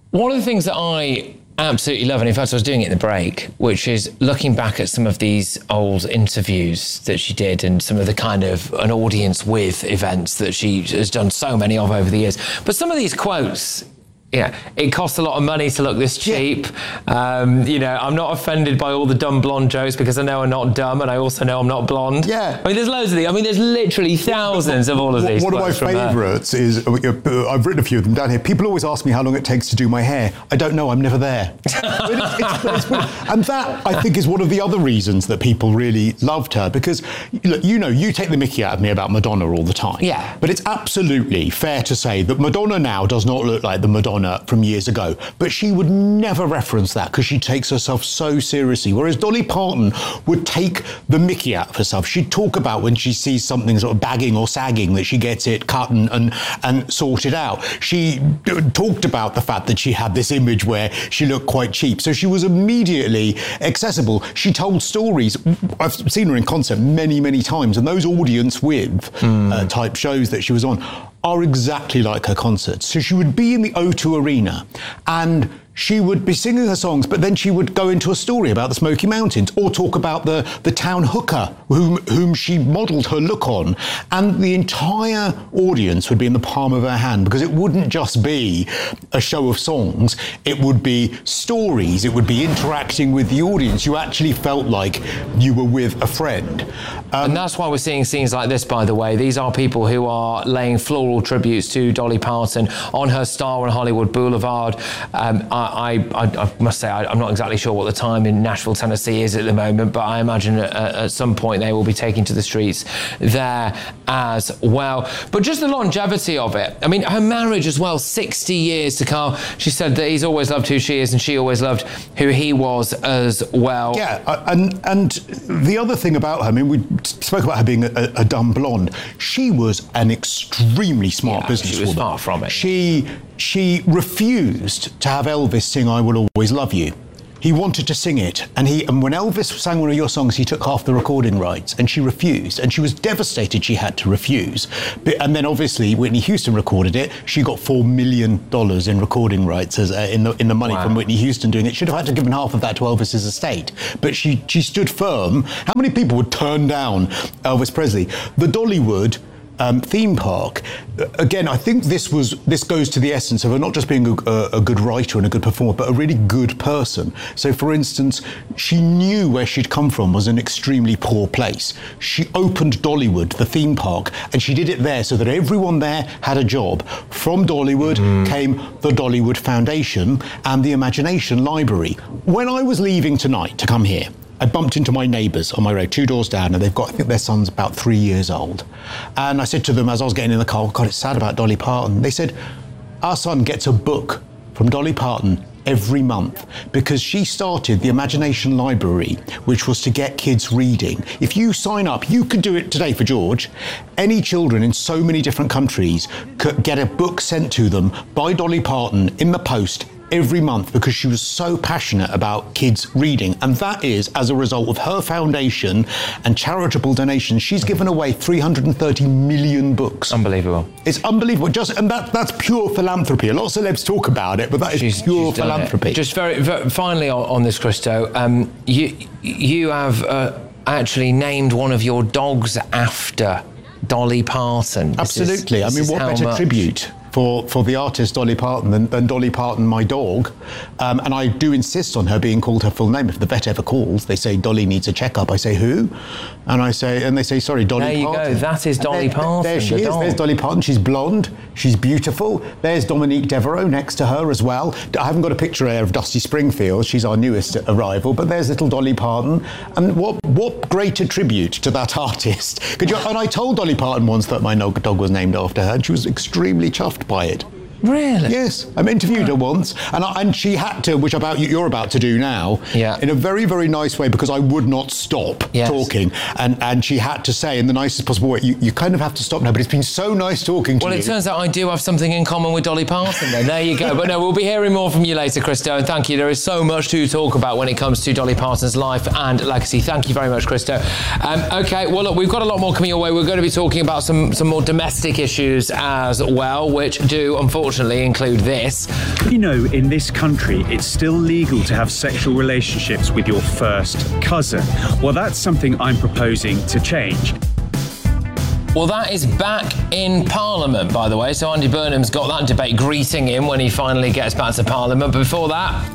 One of the things that I absolutely love, and in fact I was doing it in the break, which is looking back at some of these old interviews that she did and some of the kind of an audience with events that she has done so many of over the years. But some of these quotes, yeah, it costs a lot of money to look this cheap. Yeah. I'm not offended by all the dumb blonde jokes because I know I'm not dumb and I also know I'm not blonde. Yeah. I mean, there's loads of these. I mean, there's literally thousands of all of these. One of my favourites is, I've written a few of them down here. People always ask me how long it takes to do my hair. I don't know, I'm never there. And that, I think, is one of the other reasons that people really loved her, because, look, you take the mickey out of me about Madonna all the time. Yeah. But it's absolutely fair to say that Madonna now does not look like the Madonna from years ago, but she would never reference that because she takes herself so seriously, whereas Dolly Parton would take the mickey out of herself. She'd talk about when she sees something sort of bagging or sagging that she gets it cut and sorted out. She talked about the fact that she had this image where she looked quite cheap, so she was immediately accessible. She told stories. I've seen her in concert many, many times, and those audience with type shows that she was on are exactly like her concerts. So she would be in the O2 Arena and she would be singing her songs, but then she would go into a story about the Smoky Mountains or talk about the town hooker whom she modelled her look on. And the entire audience would be in the palm of her hand, because it wouldn't just be a show of songs, it would be stories, it would be interacting with the audience. You actually felt like you were with a friend. And that's why we're seeing scenes like this, by the way. These are people who are laying floral tributes to Dolly Parton on her Star on Hollywood Boulevard. I must say, I'm not exactly sure what the time in Nashville, Tennessee is at the moment, but I imagine at some point they will be taking to the streets there as well. But just the longevity of it. I mean, her marriage as well, 60 years to Carl. She said that he's always loved who she is and she always loved who he was as well. Yeah, and the other thing about her, I mean, we spoke about her being a dumb blonde. She was an extremely smart businesswoman. She was far from it. She refused to have Elvis sing I Will Always Love You. He wanted to sing it, and when Elvis sang one of your songs, he took half the recording rights, and she refused, and she was devastated she had to refuse. And then obviously Whitney Houston recorded it. She got $4 million in recording rights as in the money from Whitney Houston doing it. Should have had to give half of that to Elvis's estate, but she stood firm. How many people would turn down Elvis Presley? The Dollywood theme park, again, I think this goes to the essence of her not just being a good writer and a good performer, but a really good person. So, for instance, she knew where she'd come from was an extremely poor place. She opened Dollywood, the theme park, and she did it there so that everyone there had a job. From Dollywood came the Dollywood Foundation and the Imagination Library. When I was leaving tonight to come here, I bumped into my neighbours on my road, 2 doors down, and I think their son's about 3 years old. And I said to them as I was getting in the car, oh God, it's sad about Dolly Parton. They said, our son gets a book from Dolly Parton every month because she started the Imagination Library, which was to get kids reading. If you sign up, you could do it today for George. Any children in so many different countries could get a book sent to them by Dolly Parton in the post every month because she was so passionate about kids reading. And that is as a result of her foundation and charitable donations. She's given away 330 million books. Unbelievable. It's unbelievable. And that's pure philanthropy. A lot of celebs talk about it, but that is pure philanthropy. Just very finally on this, Christo, you have actually named one of your dogs after Dolly Parton. Absolutely. I mean, what better tribute for the artist Dolly Parton than Dolly Parton, my dog. And I do insist on her being called her full name. If the vet ever calls, they say, Dolly needs a checkup. I say, who? And they say, sorry, Dolly Parton. There you go, that is Dolly Parton. There she is, there's Dolly Parton. She's blonde, she's beautiful. There's Dominique Devereaux next to her as well. I haven't got a picture here of Dusty Springfield, she's our newest arrival, but there's little Dolly Parton. And what greater tribute to that artist. And I told Dolly Parton once that my dog was named after her, and she was extremely chuffed by it. Really? Yes, I interviewed her once, and she had to, which you're about to do now, in a very, very nice way, because I would not stop talking, and she had to say in the nicest possible way, you kind of have to stop now, but it's been so nice talking to you. Well, it turns out I do have something in common with Dolly Parton then. There you go. But no, we'll be hearing more from you later, Christo, and thank you. There is so much to talk about when it comes to Dolly Parton's life and legacy. Thank you very much, Christo. Okay, well, look, we've got a lot more coming your way. We're going to be talking about some more domestic issues as well, which do, unfortunately, unfortunately include this. You know, in this country, it's still legal to have sexual relationships with your first cousin. Well, that's something I'm proposing to change. Well, that is back in Parliament, by the way. So Andy Burnham's got that debate greeting him when he finally gets back to Parliament. But before that...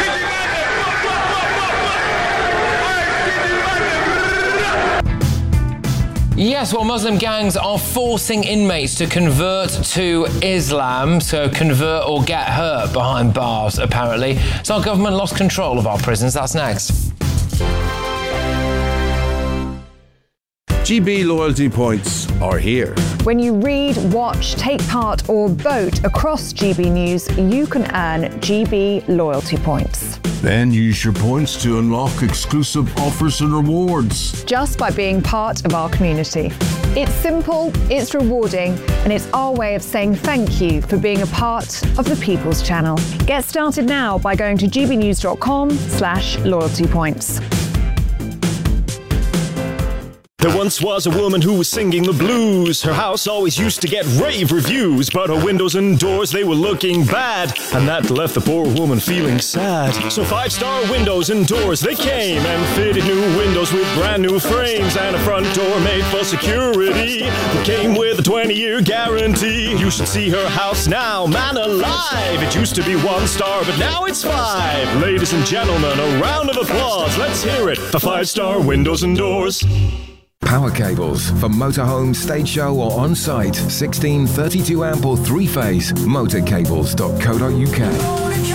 Yes, well, Muslim gangs are forcing inmates to convert to Islam, so convert or get hurt behind bars, apparently. So our government lost control of our prisons. That's next. GB loyalty points are here. When you read, watch, take part or vote across GB News, you can earn GB loyalty points. Then use your points to unlock exclusive offers and rewards. Just by being part of our community. It's simple, it's rewarding, and it's our way of saying thank you for being a part of the People's Channel. Get started now by going to gbnews.com/loyalty points. There once was a woman who was singing the blues. Her house always used to get rave reviews, but her windows and doors, they were looking bad, and that left the poor woman feeling sad. So 5-star windows and doors, they came and fitted new windows with brand new frames and a front door made for security that came with a 20-year guarantee. You should see her house now, man alive. It used to be 1 star, but now it's 5. Ladies and gentlemen, a round of applause. Let's hear it for 5-star windows and doors. Power cables for motorhome, stage show or on-site. 16, 32 amp or 3-phase. Motorcables.co.uk.